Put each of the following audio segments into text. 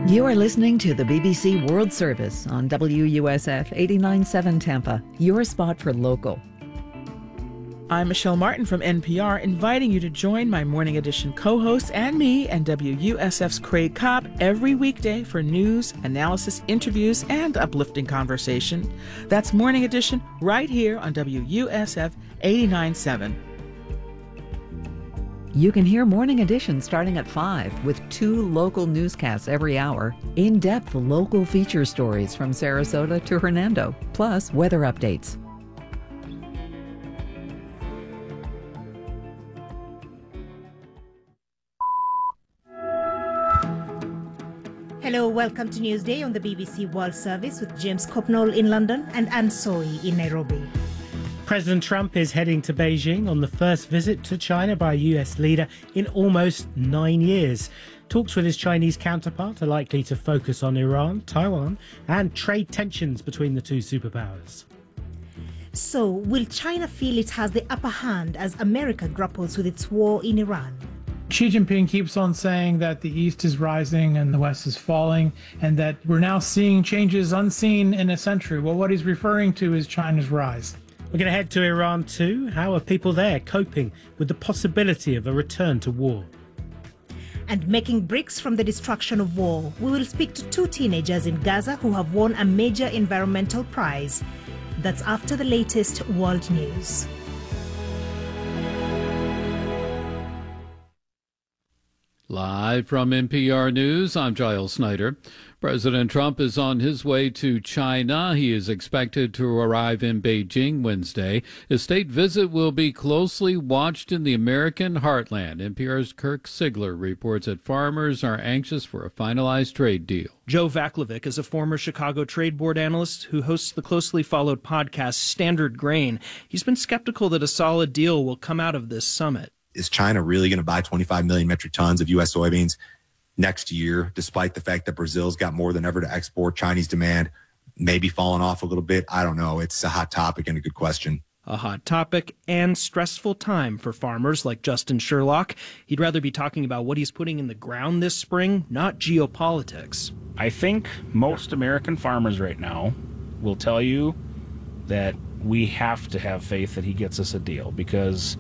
You are listening to the BBC World Service on WUSF 89.7 Tampa, your spot for local. I'm Michelle Martin from NPR, inviting you to join my Morning Edition co-host and me and WUSF's Craig Cobb every weekday for news, analysis, interviews, and uplifting conversation. That's Morning Edition right here on WUSF 89.7. You can hear Morning Edition starting at 5 with 2 local newscasts every hour, in-depth local feature stories from Sarasota to Hernando, plus weather updates. Hello, welcome to Newsday on the BBC World Service with James Copnall in London and Anne Soy in Nairobi. President Trump is heading to Beijing on the first visit to China by a US leader in almost 9 years. Talks with his Chinese counterpart are likely to focus on Iran, Taiwan, and trade tensions between the two superpowers. So, will China feel it has the upper hand as America grapples with its war in Iran? Xi Jinping keeps on saying that the East is rising and the West is falling, and that we're now seeing changes unseen in a century. Well, what he's referring to is China's rise. We're going to head to Iran too. How are people there coping with the possibility of a return to war? And making bricks from the destruction of war, we will speak to 2 teenagers in Gaza who have won a major environmental prize. That's after the latest world news. Live from NPR News, I'm Giles Snyder. President Trump is on his way to China. He is expected to arrive in Beijing Wednesday. His state visit will be closely watched in the American heartland. NPR's Kirk Sigler reports that farmers are anxious for a finalized trade deal. Joe Vaklovic is a former Chicago Trade Board analyst who hosts the closely followed podcast Standard Grain. He's been skeptical that a solid deal will come out of this summit. Is China really going to buy 25 million metric tons of U.S. soybeans next year, despite the fact that Brazil's got more than ever to export? Chinese demand maybe falling off a little bit. I don't know. It's a hot topic and a good question. A hot topic and stressful time for farmers like Justin Sherlock. He'd rather be talking about what he's putting in the ground this spring, not geopolitics. I think most American farmers right now will tell you that we have to have faith that he gets us a deal, because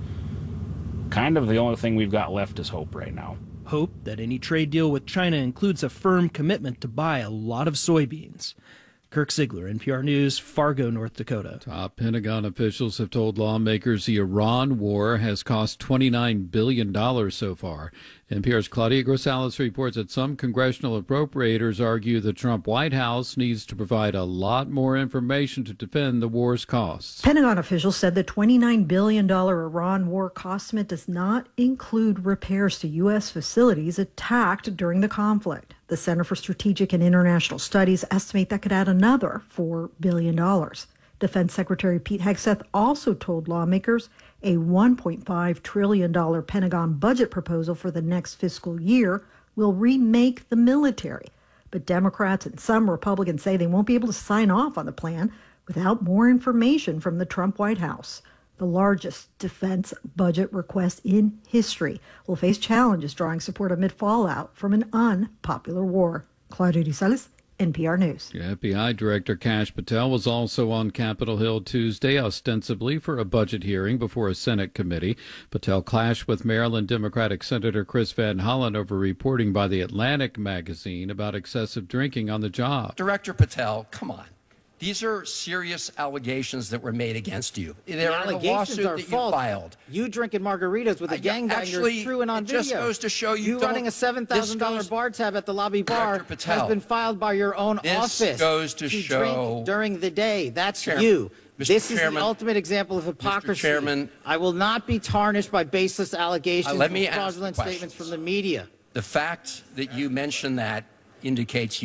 kind of the only thing we've got left is hope right now. Hope that any trade deal with China includes a firm commitment to buy a lot of soybeans. Kirk Sigler, NPR News, Fargo, North Dakota. Top Pentagon officials have told lawmakers the Iran war has cost $29 billion so far. NPR's Claudia Grosales reports that some congressional appropriators argue the Trump White House needs to provide a lot more information to defend the war's costs. Pentagon officials said the $29 billion Iran war cost estimate does not include repairs to U.S. facilities attacked during the conflict. The Center for Strategic and International Studies estimate that could add another $4 billion. Defense Secretary Pete Hegseth also told lawmakers a $1.5 trillion Pentagon budget proposal for the next fiscal year will remake the military. But Democrats and some Republicans say they won't be able to sign off on the plan without more information from the Trump White House. The largest defense budget request in history will face challenges drawing support amid fallout from an unpopular war. Claudia Grosales, NPR News. FBI Director Kash Patel was also on Capitol Hill Tuesday, ostensibly for a budget hearing before a Senate committee. Patel clashed with Maryland Democratic Senator Chris Van Hollen over reporting by The Atlantic magazine about excessive drinking on the job. Director Patel, come on. These are serious allegations that were made against you. They're in a lawsuit that you filed. You drinking margaritas with a gangbanger is true and on video. It just goes to show you running a $7,000 bar tab at the lobby bar Patel, has been filed by your own office. This goes to show drink during the day. That's Chairman, you. Mr. This Chairman, is the ultimate example of hypocrisy. Mr. Chairman, I will not be tarnished by baseless allegations let me and fraudulent ask statements from the media. The fact that you mentioned that indicates